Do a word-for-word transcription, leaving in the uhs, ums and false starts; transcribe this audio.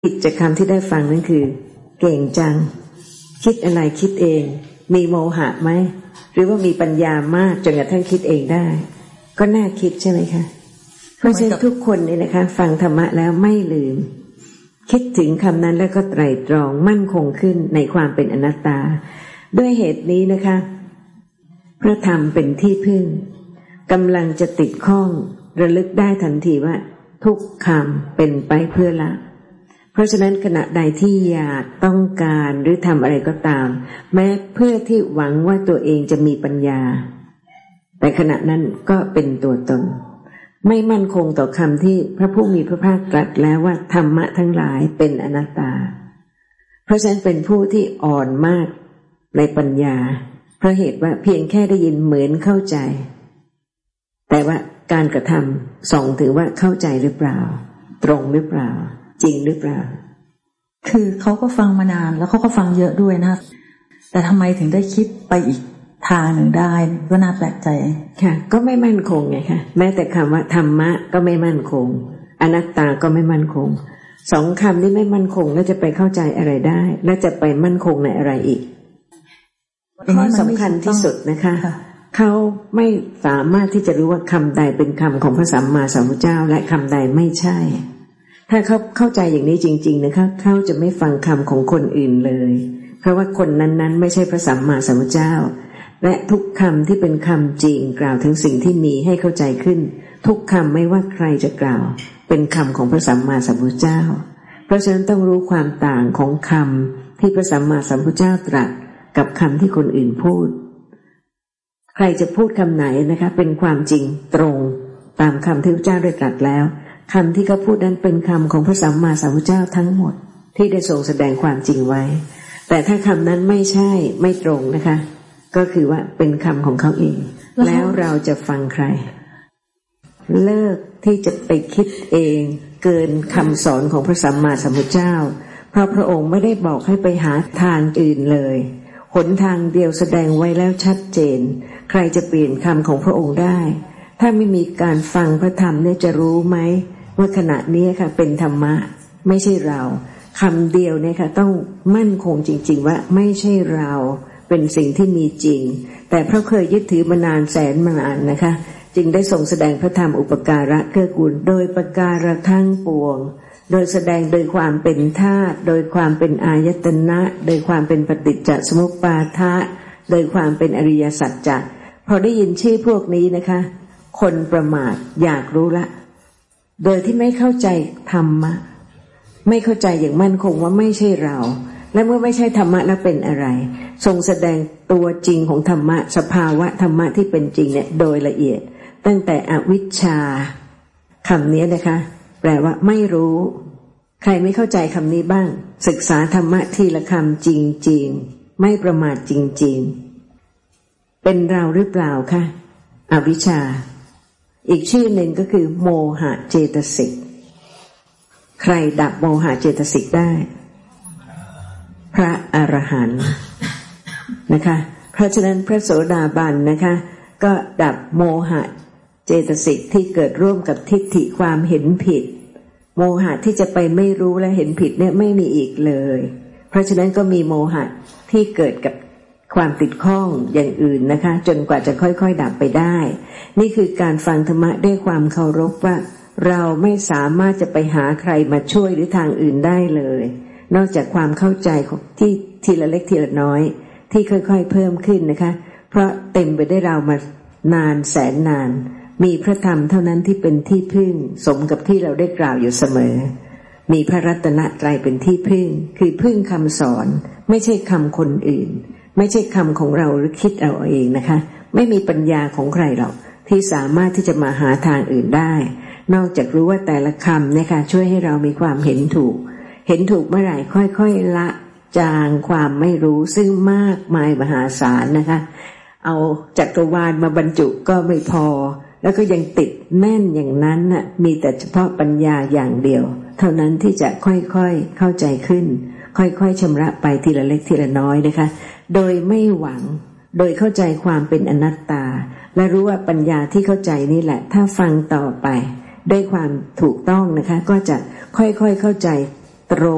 กิจกรรมที่ได้ฟังนั่นคือเก่งจังคิดอะไรคิดเองมีโมหะไหมหรือว่ามีปัญญามากจนกระทั่งคิดเองได้ก็น่าคิดใช่ไหมคะเพราะฉะนั้นทุกคนนี่นะคะฟังธรรมะแล้วไม่ลืมคิดถึงคำนั้นแล้วก็ไตร่ตรองมั่นคงขึ้นในความเป็นอนัตตาด้วยเหตุนี้นะคะพระธรรมเป็นที่พึ่งกำลังจะติดข้องระลึกได้ทันทีว่าทุกคำเป็นไปเพื่อละเพราะฉะนั้นขณะใดที่อยากต้องการหรือทำอะไรก็ตามแม้เพื่อที่หวังว่าตัวเองจะมีปัญญาแต่ขณะนั้นก็เป็นตัวตนไม่มั่นคงต่อคำที่พระผู้มีพระภาคตรัสแล้วว่าธรรมะทั้งหลายเป็นอนัตตาเพราะฉะนั้นเป็นผู้ที่อ่อนมากในปัญญาเพราะเหตุว่าเพียงแค่ได้ยินเหมือนเข้าใจแต่ว่าการกระทำส่องถือว่าเข้าใจหรือเปล่าตรงหรือเปล่าจริงหรือเปล่าคือเขาก็ฟังมานานแล้วเขาก็ฟังเยอะด้วยนะแต่ทำไมถึงได้คิดไปอีกทางหนึ่งได้ก็น่าแปลกใจค่ะก็ไม่มั่นคงไงคะแม้แต่คำว่าธรรมะก็ไม่มั่นคงอนัตตาก็ไม่มั่นคงสองคำนี้ไม่มั่นคงแล้วจะไปเข้าใจอะไรได้แล้วจะไปมั่นคงในอะไรอีกข้อสำคัญที่สุดนะคะเขาไม่สามารถที่จะรู้ว่าคำใดเป็นคำของพระสัมมาสัมพุทธเจ้าและคำใดไม่ใช่ถ้าเขาเข้าใจอย่างนี้จริงๆนะคะเขาจะไม่ฟังคำของคนอื่นเลยเพราะว่าคนนั้นๆไม่ใช่พระสัมมาสัมพุทธเจ้าและทุกคำที่เป็นคำจริงกล่าวถึงสิ่งที่มีให้เข้าใจขึ้นทุกคำไม่ว่าใครจะกล่าวเป็นคำของพระสัมมาสัมพุทธเจ้าเพราะฉะนั้นต้องรู้ความต่างของคำที่พระสัมมาสัมพุทธเจ้าตรัสกับคำที่คนอื่นพูดใครจะพูดคำไหนนะคะเป็นความจริงตรงตามคำที่พระเจ้าได้ตรัสแล้วคำที่เขาพูดนั้นเป็นคำของพระสัมมาสัมพุทธเจ้าทั้งหมดที่ได้ทรงแสดงความจริงไว้แต่ถ้าคำนั้นไม่ใช่ไม่ตรงนะคะก็คือว่าเป็นคำของเขาเองแล้วเราจะฟังใครเลิกที่จะไปคิดเองเกินคำสอนของพระสัมมาสัมพุทธเจ้าเพราะพระองค์ไม่ได้บอกให้ไปหาทางอื่นเลยหนทางเดียวแสดงไว้แล้วชัดเจนใครจะเปลี่ยนคำของพระองค์ได้ถ้าไม่มีการฟังพระธรรมเนี่ยจะรู้ไหมว่าขณะนี้ค่ะเป็นธรรมะไม่ใช่เราคำเดียวเนี่ยค่ะต้องมั่นคงจริงๆว่าไม่ใช่เราเป็นสิ่งที่มีจริงแต่เพราะเคยยึดถือมานานแสนมานานนะคะจึงได้ทรงแสดงพระธรรมอุปการะเกื้อกูลโดยประการทั้งปวงโดยแสดงโดยความเป็นธาตุโดยความเป็นอายตนะโดยความเป็นปฏิจจสมุปบาทะโดยความเป็นอริยสัจจะพอได้ยินชื่อพวกนี้นะคะคนประมาทอยากรู้ละโดยที่ไม่เข้าใจธรรมะไม่เข้าใจอย่างมั่นคงว่าไม่ใช่เราและเมื่อไม่ใช่ธรรมะแล้วเป็นอะไรทรงแสดงตัวจริงของธรรมะสภาวะธรรมะที่เป็นจริงเนี่ยโดยละเอียดตั้งแต่อวิชชาคำนี้นะคะแปลว่าไม่รู้ใครไม่เข้าใจคำนี้บ้างศึกษาธรรมะทีละคำจริงๆไม่ประมาทจริงๆเป็นเราหรือเปล่าคะอวิชชาอีกชื่อหนึ่งก็คือโมหะเจตสิกใครดับโมหะเจตสิกได้พระอรหันต์นะคะเพราะฉะนั้นพระโสดาบันนะคะก็ดับโมหะเจตสิกที่เกิดร่วมกับทิฏฐิความเห็นผิดโมหะที่จะไปไม่รู้และเห็นผิดเนี่ยไม่มีอีกเลยเพราะฉะนั้นก็มีโมหะที่เกิดกับความติดข้องอย่างอื่นนะคะจนกว่าจะค่อยๆดับไปได้นี่คือการฟังธรรมะด้วยความเคารพว่าเราไม่สามารถจะไปหาใครมาช่วยหรือทางอื่นได้เลยนอกจากความเข้าใจที่ทีละเล็กทีละน้อยที่ค่อยๆเพิ่มขึ้นนะคะเพราะเต็มไปได้วยเรามานานแสนนานมีพระธรรมเท่านั้นที่เป็นที่พึ่งสมกับที่เราได้กล่าวอยู่เสมอมีพระรัตนตรัยเป็นที่พึ่งคือพึ่งคำสอนไม่ใช่คำคนอื่นไม่ใช่คำของเราหรือคิดเอาเองนะคะไม่มีปัญญาของใครหรอกที่สามารถที่จะมาหาทางอื่นได้นอกจากรู้ว่าแต่ละคำเนี่ยค่ะช่วยให้เรามีความเห็นถูกเห็นถูกเมื่อไหร่ค่อยๆละจางความไม่รู้ซึ่งมากมายมหาศาลนะคะเอาจักรวาลมาบรรจุก็ไม่พอแล้วก็ยังติดแน่นอย่างนั้นน่ะมีแต่เฉพาะปัญญาอย่างเดียวเท่านั้นที่จะค่อยๆเข้าใจขึ้นค่อยๆชำระไปทีละเล็กทีละน้อยนะคะโดยไม่หวังโดยเข้าใจความเป็นอนัตตาและรู้ว่าปัญญาที่เข้าใจนี่แหละถ้าฟังต่อไปด้วยความถูกต้องนะคะก็จะค่อยๆเข้าใจตรง